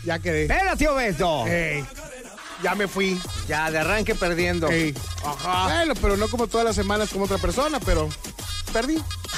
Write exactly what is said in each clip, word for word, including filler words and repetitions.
Ya quedé. ¡Espera, tío Beto! Ey, ya me fui. Ya, de arranque perdiendo. Ey. Ajá. Bueno, pero no como todas las semanas como otra persona, pero perdí.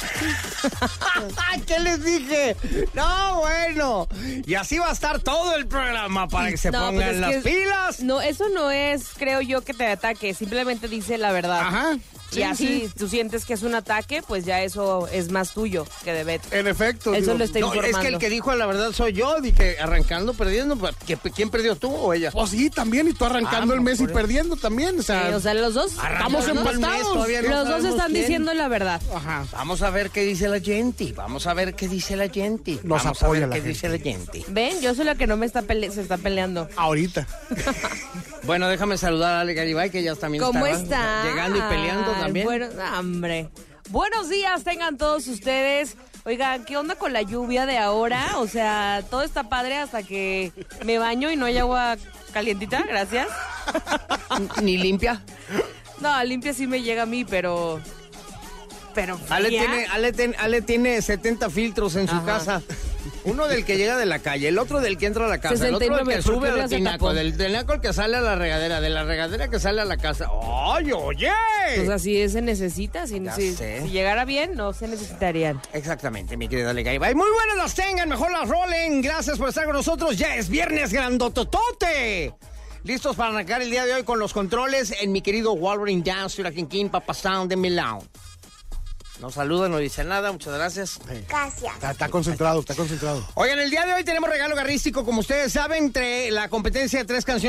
¿Qué les dije? No, bueno. Y así va a estar todo el programa para que se No, pongan pues es las que- pilas. No, eso no es, creo yo, que te ataque. Simplemente dice la verdad. Ajá. Y así tú sientes que es un ataque, pues ya eso es más tuyo que de Beto. En efecto. Eso digo, lo estoy No, es informando. que el que dijo la verdad soy yo. Dije, arrancando, perdiendo. ¿Qué- ¿Quién perdió, tú o ella? Pues sí, también. Y tú arrancando Ah, el mes y por eso. perdiendo también. O sea, Sí, o sea, los dos, Arrancando estamos el mes, empatados. todavía no los dos sabemos están quién. diciendo la verdad. ajá. Vamos a ver qué dice la gente. Vamos a ver qué dice la gente. Nos Vamos apoya a ver la qué gente. dice la gente. ¿Ven? Yo soy la que no me está pele- se está peleando. Ahorita. Bueno, déjame saludar a Ale Garibay, que ya también ¿Cómo está está? llegando y peleando también. Bueno, hombre. Buenos días tengan todos ustedes. Oigan, ¿qué onda con la lluvia de ahora? O sea, todo está padre hasta que me baño y no hay agua calientita, gracias. Ni limpia. No, limpia sí me llega a mí, pero... Pero Ale fría. tiene, Ale, ten- Ale tiene setenta filtros en su Ajá. casa. Uno del que llega de la calle, el otro del que entra a la casa, el otro del sesenta y nueve, que sube ¿por qué al le hace tinaco, tapón? del tinaco el que sale a la regadera, de la regadera que sale a la casa. ¡Ay, oye! Pues así se necesita. Si, Ya si- sé. si llegara bien, no se necesitarían. Exactamente, mi querida Ale Garibay. Muy buenas las tengan, mejor las rolen. Gracias por estar con nosotros. Ya es viernes grandototote. Listos para arrancar el día de hoy con los controles en mi querido Wolverine Dance, Hurricane King, Papa Sound de Milán. Nos saluda, no dice nada, muchas gracias. Está, está concentrado, está concentrado. Oigan, el día de hoy tenemos regalo garrístico, como ustedes saben, entre la competencia de tres canciones